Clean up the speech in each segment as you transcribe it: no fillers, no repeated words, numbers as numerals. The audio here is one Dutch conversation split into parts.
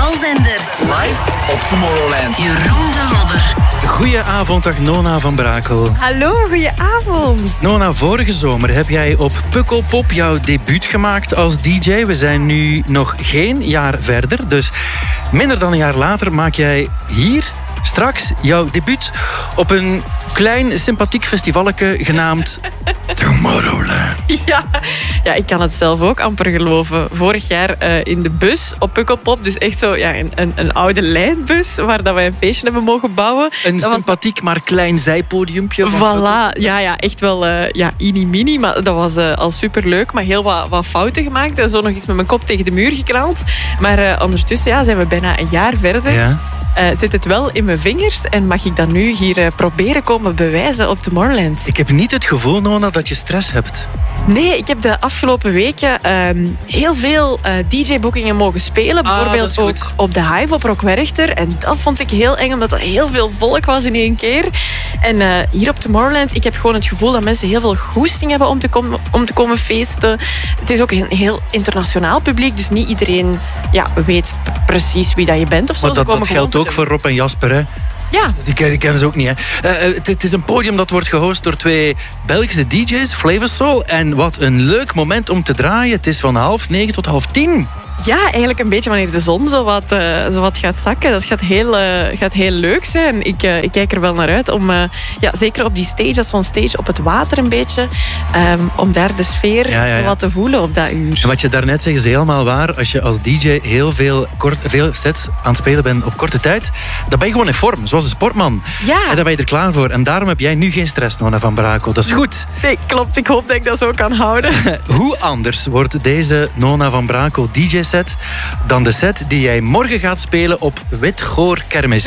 festivalzender. Live op Tomorrowland. Jeroen de Lodder. Goedenavond, dag Nona van Brakel. Hallo, goedenavond. Nona, vorige zomer heb jij op Pukkelpop jouw debuut gemaakt als DJ. We zijn nu nog geen jaar verder, dus minder dan een jaar later maak jij hier straks jouw debuut op een klein, sympathiek festivalletje genaamd Tomorrowland. Ja, ik kan het zelf ook amper geloven. Vorig jaar in de bus op Pukkelpop, dus echt zo een oude lijnbus waar dat wij een feestje hebben mogen bouwen. Een sympathiek, maar klein zijpodiumpje. Voilà, ja, echt wel mini, maar dat was al superleuk. Maar heel wat fouten gemaakt en zo nog eens met mijn kop tegen de muur geknald. Maar ondertussen zijn we bijna een jaar verder. Ja. Zit het wel in mijn vingers en mag ik dat nu hier proberen komen bewijzen op Tomorrowland? Ik heb niet het gevoel, Nona, dat je stress hebt. Nee, ik heb de afgelopen weken heel veel DJ-boekingen mogen spelen. Bijvoorbeeld ook op de Hive op Rock Werchter. En dat vond ik heel eng, omdat er heel veel volk was in één keer. En hier op Tomorrowland, ik heb gewoon het gevoel dat mensen heel veel goesting hebben om te komen feesten. Het is ook een heel internationaal publiek, dus niet iedereen weet precies wie dat je bent. Of zo. Maar dat geldt ook voor Rob en Jasper, hè? Ja. Die kennen ze ook niet, hè. Het is een podium dat wordt gehost door 2 Belgische DJ's, Flavor Soul. En wat een leuk moment om te draaien. Het is van 8:30 tot 9:30. Ja, eigenlijk een beetje wanneer de zon zo wat gaat zakken. Dat gaat heel leuk zijn. Ik kijk er wel naar uit om, zeker op die stage, dat is zo'n stage op het water een beetje, om daar de sfeer zo wat te voelen op dat uur. En wat je daarnet zegt is helemaal waar. Als je als DJ heel veel sets aan het spelen bent op korte tijd, dan ben je gewoon in vorm, zoals een sportman. Ja. En dan ben je er klaar voor. En daarom heb jij nu geen stress, Nona van Brakel. Dat is goed. Nee, klopt. Ik hoop dat ik dat zo kan houden. Hoe anders wordt deze Nona van Brakel DJ-set dan de set die jij morgen gaat spelen op Witgoor Kermis?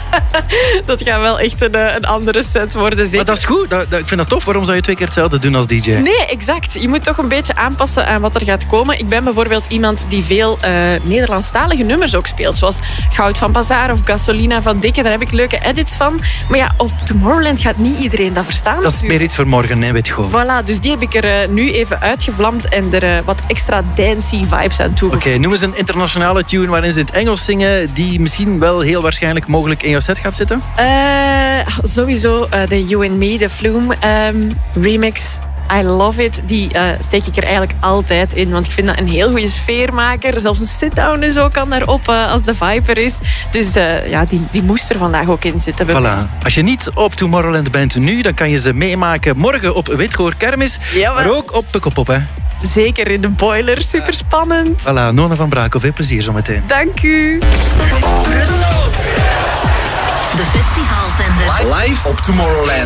Dat gaat wel echt een andere set worden, zeker. Maar dat is goed. Ik vind dat tof. Waarom zou je 2 keer hetzelfde doen als DJ? Nee, exact. Je moet toch een beetje aanpassen aan wat er gaat komen. Ik ben bijvoorbeeld iemand die veel Nederlandstalige nummers ook speelt. Zoals Goud van Bazaar of Gasolina van Dikke. Daar heb ik leuke edits van. Maar ja, op Tomorrowland gaat niet iedereen dat verstaan. Dat is meer iets voor morgen, hè, Witgoor. Voilà, dus die heb ik er nu even uitgevlamd en er wat extra dancey vibes aan toegevoegd. Oké, noem eens een internationale tune waarin ze in het Engels zingen, die misschien wel heel waarschijnlijk mogelijk in jouw set gaat zitten? Sowieso de You and Me, de Flume remix. I love it. Die steek ik er eigenlijk altijd in. Want ik vind dat een heel goede sfeermaker. Zelfs een sit-down en zo kan daarop als de vibe er is. Dus die moest er vandaag ook in zitten. Voilà. Als je niet op Tomorrowland bent nu, dan kan je ze meemaken morgen op Witgoor Kermis. Ja, maar ook op Pukkelpop, hè? Zeker in de boiler. Super spannend. Voilà, Nona van Brakel. Veel plezier zometeen. Dank u. De festivalzender. Live op Tomorrowland.